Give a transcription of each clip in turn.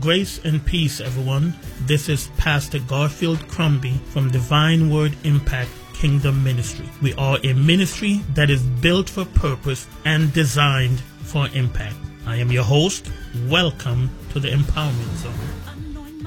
Grace and peace, everyone. This is Pastor Garfield Crombie from Divine Word Impact Kingdom Ministry. We are a ministry that is built for purpose and designed for impact. I am your host. Welcome to the Empowerment Zone.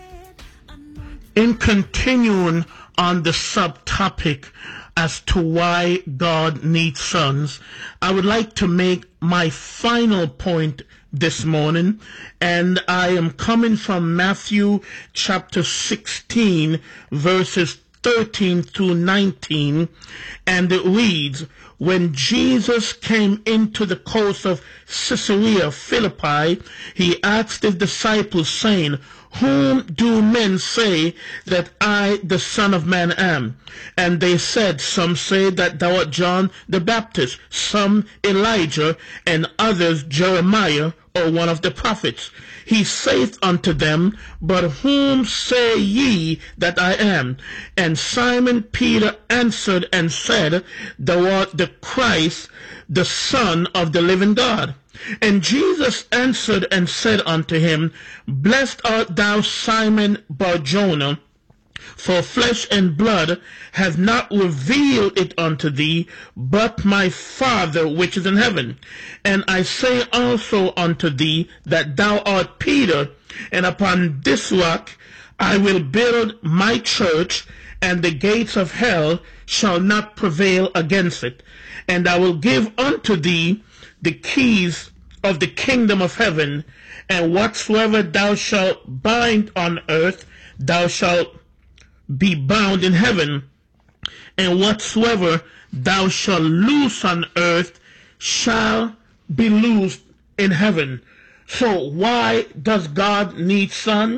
In continuing on the subtopic as to why God needs sons, I would like to make my final point this morning, and I am coming from Matthew chapter 16, verses 13 through 19, and it reads, "When Jesus came into the coast of Caesarea Philippi, he asked his disciples, saying, 'Whom do men say that I, the Son of Man, am?' And they said, 'Some say that thou art John the Baptist, some Elijah, and others Jeremiah, or one of the prophets.' He saith unto them, 'But whom say ye that I am?' And Simon Peter answered and said, 'Thou art the Christ, the Son of the living God.' And Jesus answered and said unto him, 'Blessed art thou, Simon Bar-Jonah, for flesh and blood hath not revealed it unto thee, but my Father which is in heaven. And I say also unto thee that thou art Peter, and upon this rock I will build my church, and the gates of hell shall not prevail against it. And I will give unto thee the keys of the kingdom of heaven, and whatsoever thou shalt bind on earth, thou shalt be bound in heaven, and whatsoever thou shalt loose on earth shall be loosed in heaven." So why does God need sons?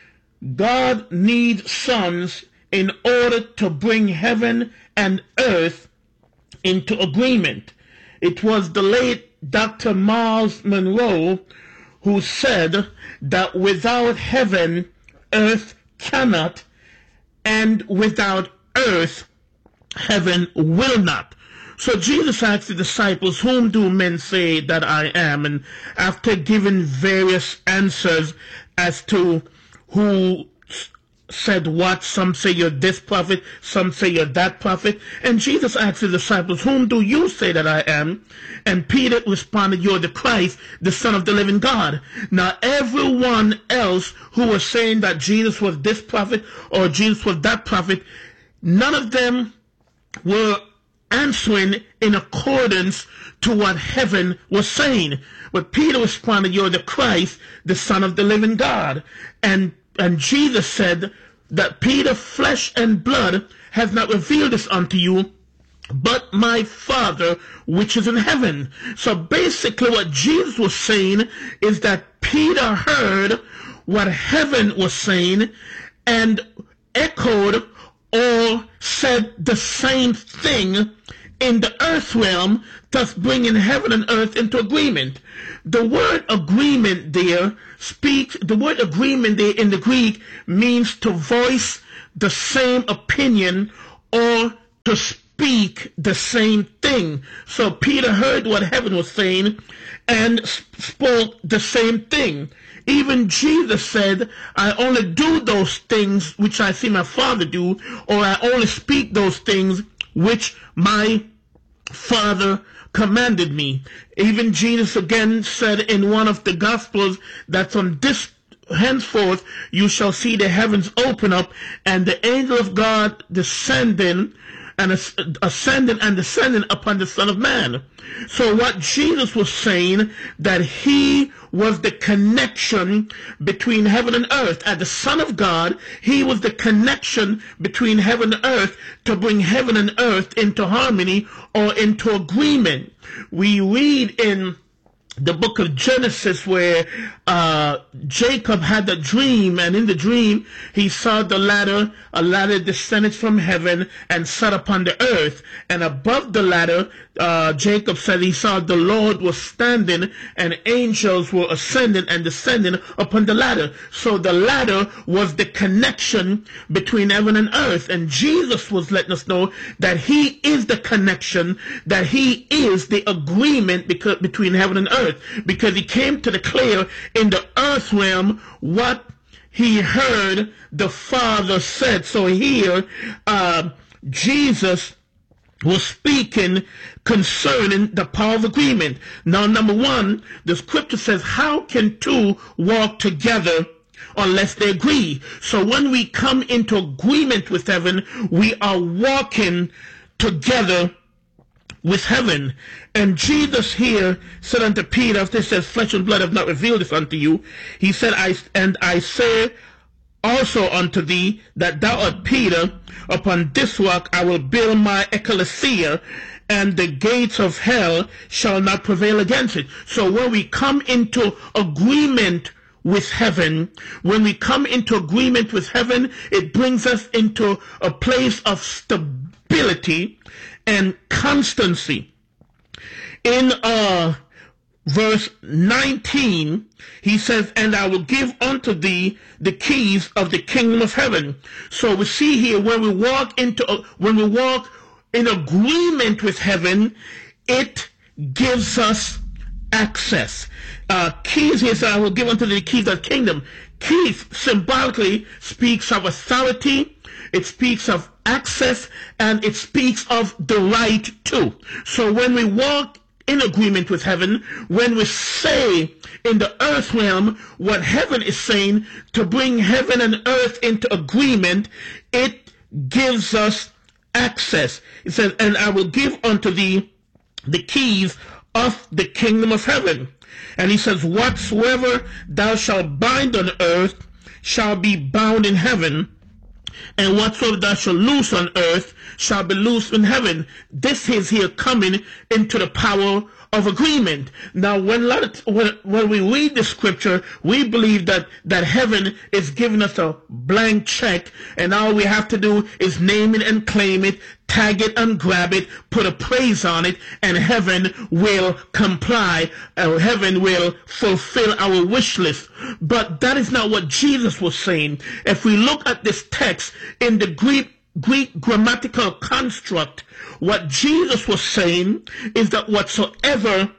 God needs sons in order to bring heaven and earth into agreement. It was the late Dr. Miles Monroe who said that without heaven, earth cannot, and without earth, heaven will not. So Jesus asked the disciples, "Whom do men say that I am?" And after giving various answers as to who said what, some say you're this prophet, some say you're that prophet, and Jesus asked the disciples, "Whom do you say that I am?" And Peter responded, "You're the Christ, the Son of the living God." Now everyone else who was saying that Jesus was this prophet or Jesus was that prophet, none of them were answering in accordance to what heaven was saying. But Peter responded, "You're the Christ, the Son of the living God." And Jesus said that, "Peter, flesh and blood has not revealed this unto you, but my Father which is in heaven." So basically what Jesus was saying is that Peter heard what heaven was saying and echoed or said the same thing in the earth realm, thus bringing heaven and earth into agreement. The word agreement there in the Greek means to voice the same opinion or to speak the same thing. So Peter heard what heaven was saying and spoke the same thing. Even Jesus said, "I only do those things which I see my Father do," or "I only speak those things which my Father commanded me." Even Jesus again said in one of the Gospels that from this henceforth you shall see the heavens open up and the angel of God descending and ascending and descending upon the Son of Man. So what Jesus was saying, that he was the connection between heaven and earth. As the Son of God, he was the connection between heaven and earth to bring heaven and earth into harmony or into agreement. We read in the book of Genesis where Jacob had a dream, and in the dream he saw a ladder descended from heaven and sat upon the earth, and above the ladder Jacob said he saw the Lord was standing and angels were ascending and descending upon the ladder. So the ladder was the connection between heaven and earth, and Jesus was letting us know that he is the connection, that he is the agreement between heaven and earth, because he came to declare in the earth realm what he heard the Father said. So here, Jesus was speaking concerning the power of agreement. Now, number one, the scripture says, how can two walk together unless they agree? So when we come into agreement with heaven, we are walking together with heaven. And Jesus here said unto Peter, this says, flesh and blood have not revealed this unto you. He said, I say also unto thee that thou art Peter, upon this rock I will build my ecclesia, and the gates of hell shall not prevail against it. So when we come into agreement with heaven, it brings us into a place of stability and constancy. In verse 19, he says, and I will give unto thee the keys of the kingdom of heaven. So we see here, when we walk in agreement with heaven, it gives us access. Keys, he says, I will give unto thee the keys of the kingdom. Keys symbolically speaks of authority, it speaks of access, and it speaks of the right to. So when we walk in agreement with heaven, when we say in the earth realm what heaven is saying, to bring heaven and earth into agreement, it gives us access. It says, and I will give unto thee the keys of the kingdom of heaven. And he says, whatsoever thou shalt bind on earth shall be bound in heaven, and whatsoever thou shalt loose on earth shall be loosed in heaven. This is here coming into the power of agreement. Now, when we read the scripture, we believe that heaven is giving us a blank check, and all we have to do is name it and claim it, tag it and grab it, put a praise on it, and heaven will comply. Heaven will fulfill our wish list. But that is not what Jesus was saying. If we look at this text in the Greek grammatical construct, what Jesus was saying is that whatsoever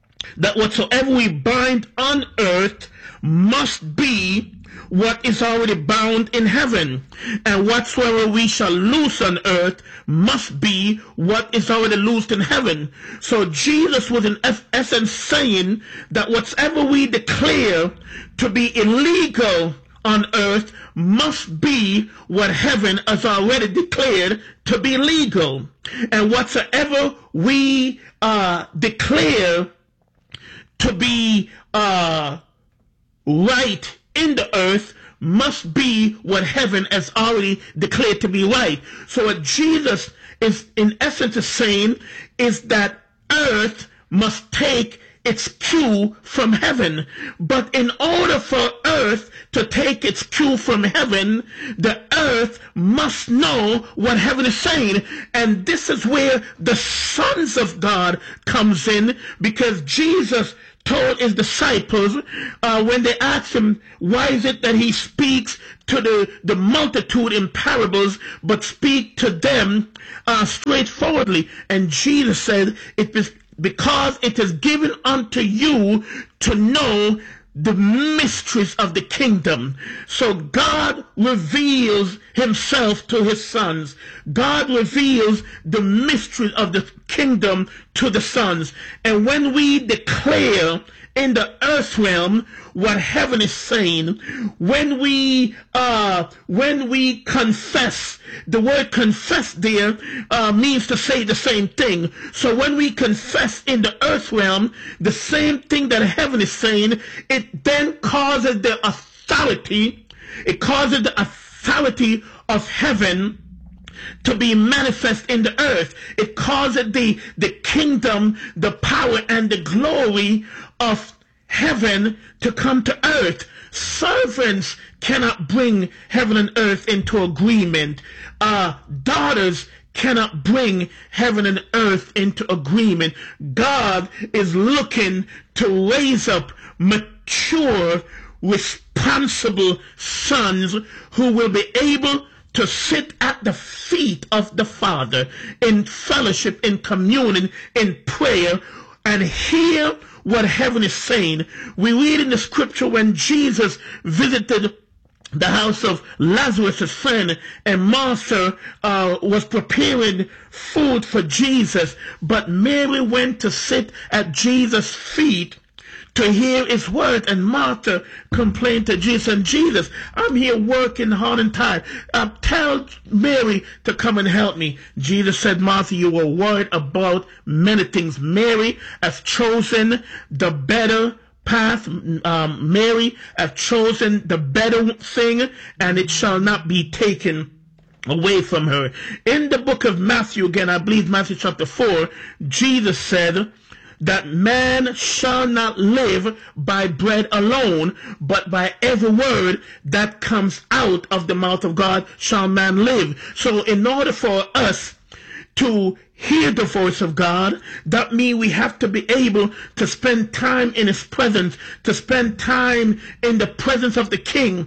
we bind on earth must be what is already bound in heaven, and whatsoever we shall loose on earth must be what is already loosed in heaven. So Jesus was in essence saying that whatever we declare to be illegal on earth must be what heaven has already declared to be legal. And whatsoever we declare to be right in the earth must be what heaven has already declared to be right. So what Jesus is in essence is saying is that earth must take its cue from heaven. But in order for earth to take its cue from heaven, the earth must know what heaven is saying. And this is where the sons of God comes in, because Jesus told his disciples when they asked him, why is it that he speaks to the multitude in parables but speak to them straightforwardly? And Jesus said, it is because it is given unto you to know the mysteries of the kingdom. So God reveals himself to his sons. God reveals the mysteries of the kingdom to the sons. And when we declare in the earth realm what heaven is saying, when we confess, the word confess there means to say the same thing. So when we confess in the earth realm the same thing that heaven is saying, it then causes the authority of heaven to be manifest in the earth. It causes the kingdom, the power, and the glory of heaven to come to earth. Servants cannot bring heaven and earth into agreement. Daughters cannot bring heaven and earth into agreement. God is looking to raise up mature, responsible sons who will be able to sit at the feet of the Father in fellowship, in communion, in prayer, and hear what heaven is saying. We read in the scripture when Jesus visited the house of Lazarus' friend, and Martha was preparing food for Jesus, but Mary went to sit at Jesus' feet to hear his word, and Martha complained to Jesus, and Jesus, I'm here working hard and tired. Tell Mary to come and help me. Jesus said, Martha, you were worried about many things. Mary has chosen the better path. Mary has chosen the better thing, and it shall not be taken away from her. In the book of Matthew, again, I believe Matthew chapter 4, Jesus said that man shall not live by bread alone, but by every word that comes out of the mouth of God shall man live. So in order for us to hear the voice of God, that means we have to be able to spend time in his presence, to spend time in the presence of the King,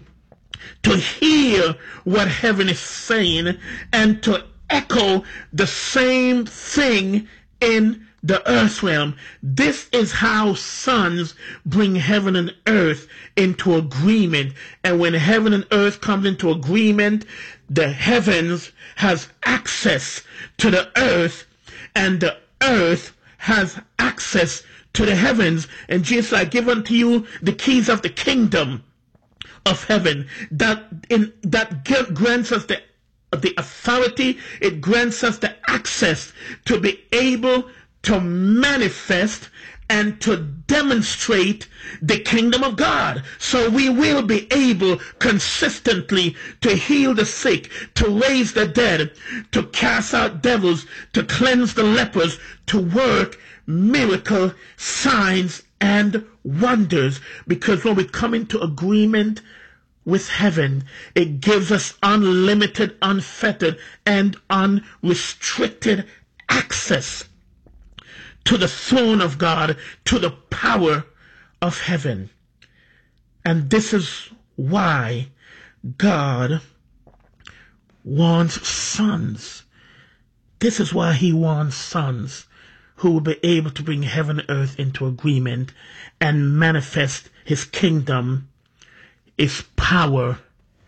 to hear what heaven is saying, and to echo the same thing in the earth realm. This is how sons bring heaven and earth into agreement. And when heaven and earth comes into agreement, the heavens has access to the earth, and the earth has access to the heavens. And Jesus, I give unto you the keys of the kingdom of heaven. That grants us the authority. It grants us the access to be able to manifest and to demonstrate the kingdom of God. So we will be able consistently to heal the sick, to raise the dead, to cast out devils, to cleanse the lepers, to work miracle signs and wonders. Because when we come into agreement with heaven, it gives us unlimited, unfettered, and unrestricted access to the throne of God, to the power of heaven. And this is why God wants sons. This is why he wants sons who will be able to bring heaven and earth into agreement and manifest his kingdom, his power,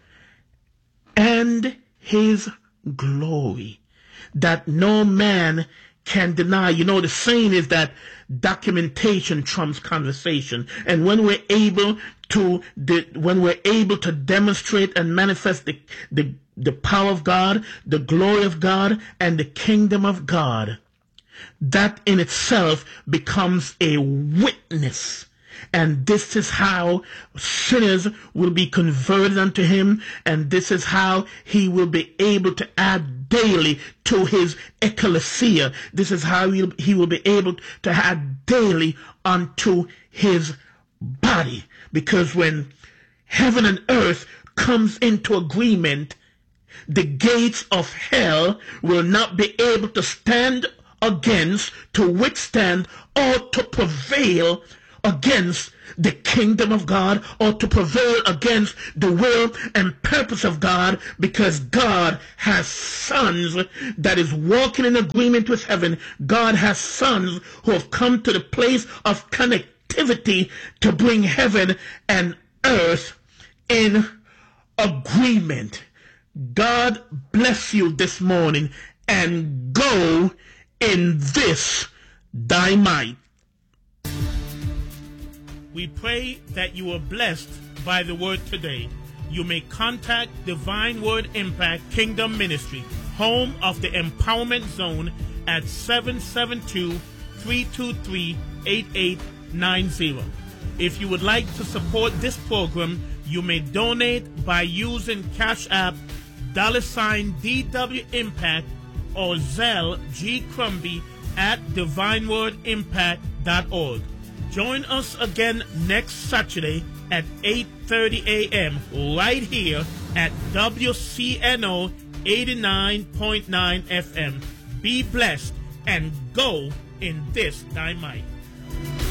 and his glory, that no man can deny. You know, the saying is that documentation trumps conversation. And when we're able to demonstrate and manifest the power of God, the glory of God, and the kingdom of God, that in itself becomes a witness. And this is how sinners will be converted unto him, and this is how he will be able to add daily to his ecclesia. This is how he will be able to add daily unto his body. Because when heaven and earth comes into agreement, the gates of hell will not be able to stand against, to withstand, or to prevail against the kingdom of God, or to prevail against the will and purpose of God, because God has sons that is walking in agreement with heaven. God has sons who have come to the place of connectivity to bring heaven and earth in agreement. God bless you this morning, and go in this thy might. We pray that you are blessed by the word today. You may contact Divine Word Impact Kingdom Ministry, home of the Empowerment Zone, at 772-323-8890. If you would like to support this program, you may donate by using Cash App $DW Impact or Zelle G. Crumby at divinewordimpact.org. Join us again next Saturday at 8:30 a.m. right here at WCNO 89.9 FM. Be blessed and go in this thy might.